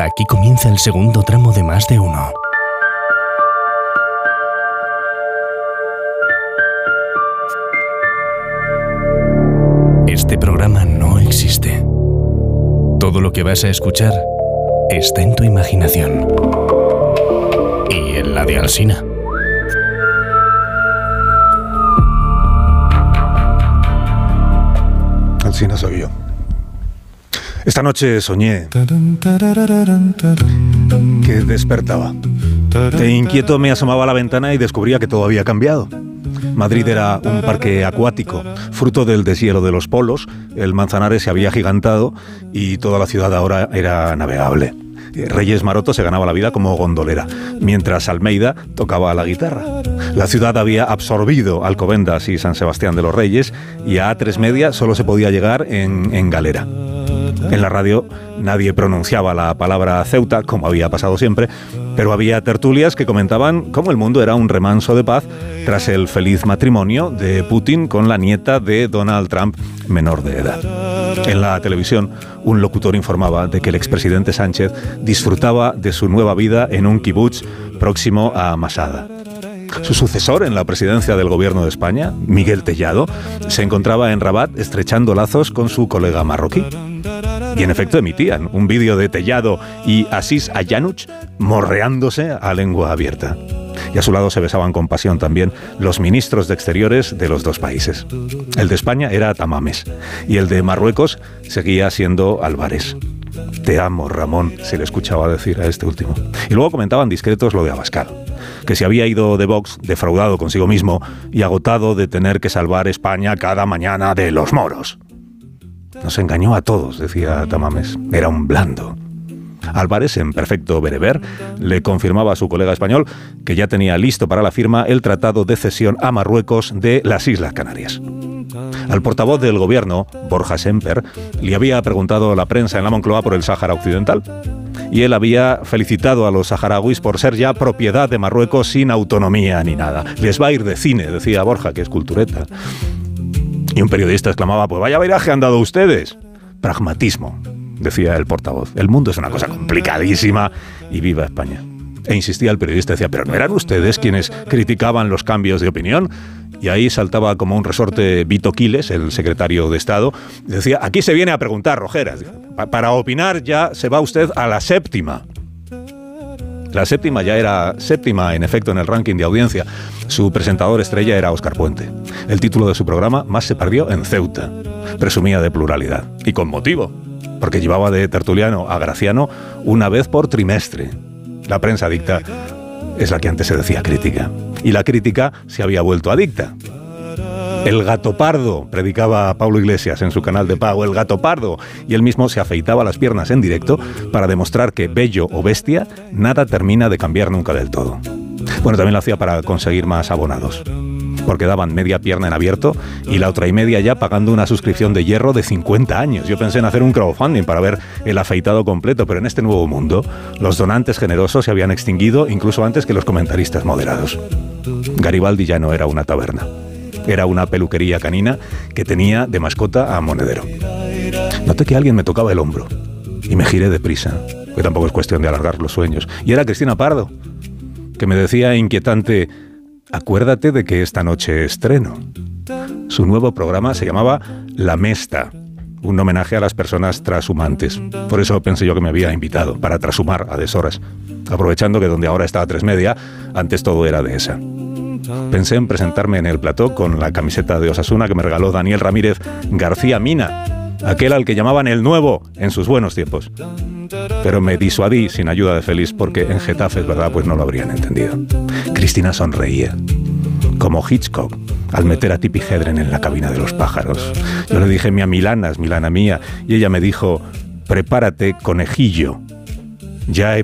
Aquí comienza el segundo tramo de Más de Uno. Este programa no existe. Todo lo que vas a escuchar está en tu imaginación. Y en la de Alsina. Alsina soy yo. Esta noche soñé que despertaba. De inquieto me asomaba a la ventana y descubría que todo había cambiado. Madrid era un parque acuático, fruto del deshielo de los polos, el Manzanares se había agigantado y toda la ciudad ahora era navegable. Reyes Maroto se ganaba la vida como gondolera, mientras Almeida tocaba la guitarra. La ciudad había absorbido Alcobendas y San Sebastián de los Reyes y a A3 Media solo se podía llegar en galera. En la radio nadie pronunciaba la palabra Ceuta, como había pasado siempre, pero había tertulias que comentaban cómo el mundo era un remanso de paz tras el feliz matrimonio de Putin con la nieta de Donald Trump, menor de edad. En la televisión, un locutor informaba de que el expresidente Sánchez disfrutaba de su nueva vida en un kibutz próximo a Masada. Su sucesor en la presidencia del gobierno de España, Miguel Tellado, se encontraba en Rabat estrechando lazos con su colega marroquí. Y en efecto emitían un vídeo de Tellado y Asís Ayanuch morreándose a lengua abierta. Y a su lado se besaban con pasión también los ministros de Exteriores de los dos países. El de España era Tamames y el de Marruecos seguía siendo Álvarez. Te amo, Ramón, se le escuchaba decir a este último. Y luego comentaban discretos lo de Abascal, que se había ido de Vox defraudado consigo mismo y agotado de tener que salvar España cada mañana de los moros. Nos engañó a todos, decía Tamames. Era un blando. Álvarez, en perfecto bereber, le confirmaba a su colega español que ya tenía listo para la firma el tratado de cesión a Marruecos de las Islas Canarias. Al portavoz del gobierno, Borja Semper, le había preguntado la prensa en la Moncloa por el Sáhara Occidental. Y él había felicitado a los saharauis por ser ya propiedad de Marruecos sin autonomía ni nada. Les va a ir de cine, decía Borja, que es cultureta. Y un periodista exclamaba, pues vaya viraje han dado ustedes. Pragmatismo, decía el portavoz. El mundo es una cosa complicadísima y viva España. E insistía el periodista, decía, pero ¿no eran ustedes quienes criticaban los cambios de opinión? Y ahí saltaba como un resorte Vito Quiles, el secretario de Estado, y decía, aquí se viene a preguntar, Rojeras. Para opinar ya se va usted a la séptima. La séptima ya era séptima, en efecto, en el ranking de audiencia. Su presentador estrella era Óscar Puente. El título de su programa, Más se perdió en Ceuta. Presumía de pluralidad. Y con motivo, porque llevaba de tertuliano a Graciano una vez por trimestre. La prensa adicta es la que antes se decía crítica. Y la crítica se había vuelto adicta. El gato pardo, predicaba Pablo Iglesias en su canal de pago, el gato pardo. Y él mismo se afeitaba las piernas en directo para demostrar que, bello o bestia, nada termina de cambiar nunca del todo. Bueno, también lo hacía para conseguir más abonados, porque daban media pierna en abierto y la otra y media ya pagando una suscripción de hierro de 50 años. Yo pensé en hacer un crowdfunding para ver el afeitado completo, pero en este nuevo mundo los donantes generosos se habían extinguido incluso antes que los comentaristas moderados. Garibaldi ya no era una taberna. Era una peluquería canina que tenía de mascota a Monedero. Noté que alguien me tocaba el hombro y me giré deprisa, que tampoco es cuestión de alargar los sueños. Y era Cristina Pardo, que me decía inquietante, acuérdate de que esta noche estreno. Su nuevo programa se llamaba La Mesta, un homenaje a las personas transhumantes. Por eso pensé yo que me había invitado, para trashumar a deshoras, aprovechando que donde ahora está A3 Media, antes todo era de esa. Pensé en presentarme en el plató con la camiseta de Osasuna que me regaló Daniel Ramírez García Mina, aquel al que llamaban el Nuevo en sus buenos tiempos. Pero me disuadí sin ayuda de Félix porque en Getafe, es verdad, pues no lo habrían entendido. Cristina sonreía, como Hitchcock, al meter a Tippi Hedren en la cabina de los pájaros. Yo le dije, Milana mía, y ella me dijo, prepárate, conejillo. Ya he